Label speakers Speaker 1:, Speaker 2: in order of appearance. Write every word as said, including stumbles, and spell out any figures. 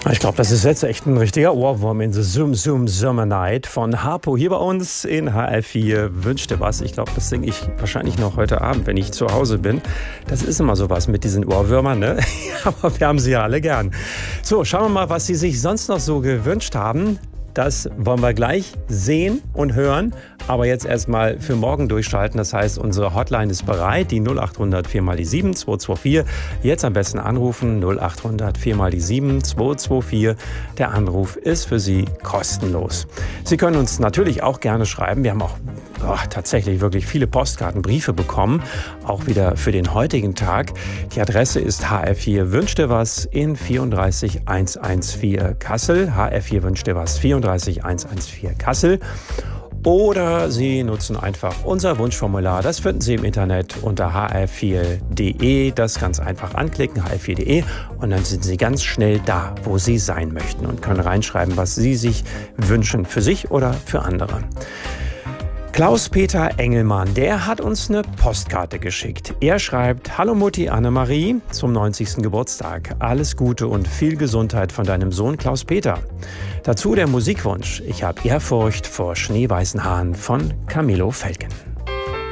Speaker 1: Ich glaube, das ist jetzt echt ein richtiger Ohrwurm in the Zoom Zoom Summer Night von Harpo hier bei uns in H R vier. Wünsch dir was. Ich glaube, das singe ich wahrscheinlich noch heute Abend, wenn ich zu Hause bin. Das ist immer sowas mit diesen Ohrwürmern, ne? Aber wir haben sie ja alle gern. So, schauen wir mal, was Sie sich sonst noch so gewünscht haben. Das wollen wir gleich sehen und hören. Aber jetzt erstmal für morgen durchschalten. Das heißt, unsere Hotline ist bereit. Die null acht hundert vier mal die sieben zwei zwei vier. Jetzt am besten anrufen. null acht hundert vier mal die sieben zwei zwei vier. Der Anruf ist für Sie kostenlos. Sie können uns natürlich auch gerne schreiben. Wir haben auch oh, tatsächlich wirklich viele Postkarten, Briefe bekommen. Auch wieder für den heutigen Tag. Die Adresse ist H R vier Wünsch dir was in vierunddreißig hundertvierzehn Kassel. H R vier Wünsch dir was vierunddreißig hundertvierzehn Kassel. Oder Sie nutzen einfach unser Wunschformular. Das finden Sie im Internet unter h r vier punkt d e. Das ganz einfach anklicken, h r vier punkt d e. Und dann sind Sie ganz schnell da, wo Sie sein möchten und können reinschreiben, was Sie sich wünschen, für sich oder für andere. Klaus-Peter Engelmann, der hat uns eine Postkarte geschickt. Er schreibt: Hallo Mutti Annemarie zum neunzigsten Geburtstag. Alles Gute und viel Gesundheit von deinem Sohn Klaus-Peter. Dazu der Musikwunsch: Ich habe Ehrfurcht vor schneeweißen Haaren von Camillo Felgen.